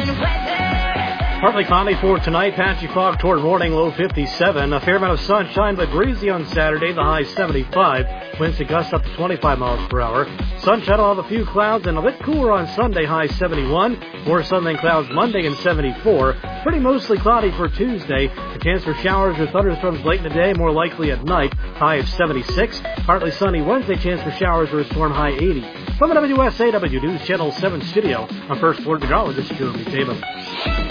Partly cloudy for tonight, patchy fog toward morning, low 57. A fair amount of sunshine, but breezy on Saturday, the high 75. Winds to gust up to 25 miles per hour. Sunshine will have a few clouds and a bit cooler on Sunday, high 71. More sun than clouds Monday and 74. Pretty mostly cloudy for Tuesday. A chance for showers or thunderstorms late in the day, more likely at night, high of 76. Partly sunny Wednesday, chance for showers or a storm, high 80. From the WSAW News Channel 7 studio, I'm First Floor Meteorologist Jeremy Tatum.